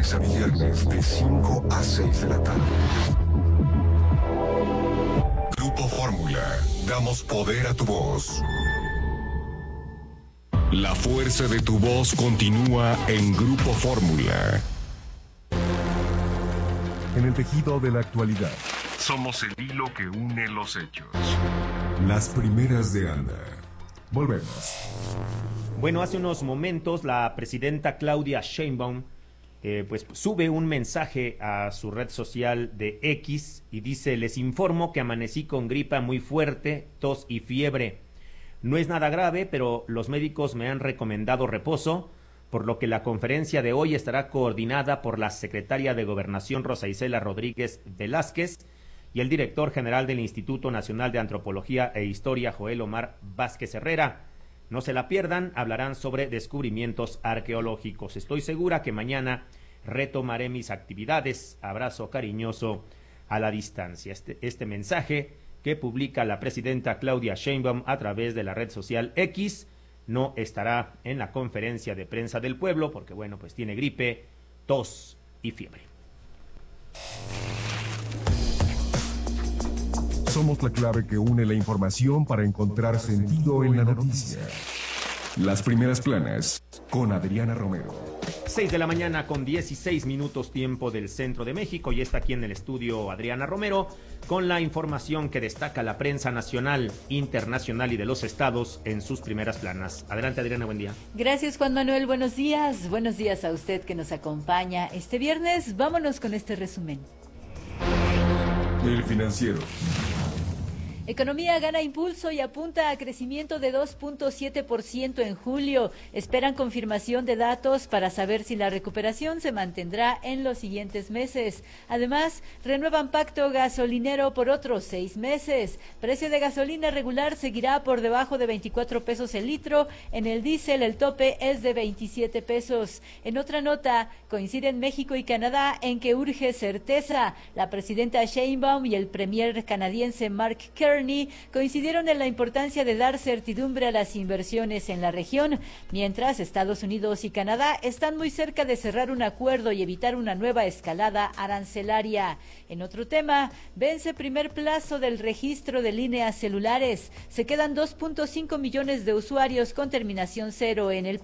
lunes a viernes de 5 a 6 de la tarde. Grupo Fórmula. Damos poder a tu voz. La fuerza de tu voz continúa en Grupo Fórmula. En el tejido de la actualidad. Somos el hilo que une los hechos. Las primeras de Anda. Volvemos. Bueno, hace unos momentos la presidenta Claudia Sheinbaum pues sube un mensaje a su red social de X y dice: les informo que amanecí con gripa muy fuerte, tos y fiebre. No es nada grave, pero los médicos me han recomendado reposo, por lo que la conferencia de hoy estará coordinada por la secretaria de Gobernación Rosa Isela Rodríguez Velázquez y el director general del Instituto Nacional de Antropología e Historia, Joel Omar Vázquez Herrera. No se la pierdan, hablarán sobre descubrimientos arqueológicos. Estoy segura que mañana retomaré mis actividades. Abrazo cariñoso a la distancia. Este mensaje que publica la presidenta Claudia Sheinbaum a través de la red social X no estará en la conferencia de prensa del pueblo porque, bueno, pues tiene gripe, tos y fiebre. Somos la clave que une la información para encontrar sentido en la noticia. Las primeras planas con Adriana Romero. 6 de la mañana con 16 minutos tiempo del centro de México y está aquí en el estudio Adriana Romero con la información que destaca la prensa nacional, internacional y de los estados en sus primeras planas. Adelante, Adriana, buen día. Gracias, Juan Manuel, buenos días. Buenos días a usted que nos acompaña este viernes. Vámonos con este resumen. El Financiero. Economía gana impulso y apunta a crecimiento de 2.7% en julio. Esperan confirmación de datos para saber si la recuperación se mantendrá en los siguientes meses. Además, renuevan pacto gasolinero por otros 6 meses. Precio de gasolina regular seguirá por debajo de 24 pesos el litro. En el diésel el tope es de 27 pesos. En otra nota, coinciden México y Canadá en que urge certeza. La presidenta Sheinbaum y el premier canadiense Mark Carney coincidieron en la importancia de dar certidumbre a las inversiones en la región, mientras Estados Unidos y Canadá están muy cerca de cerrar un acuerdo y evitar una nueva escalada arancelaria. En otro tema, vence primer plazo del registro de líneas celulares. Se quedan 2.5 millones de usuarios con terminación 0 en el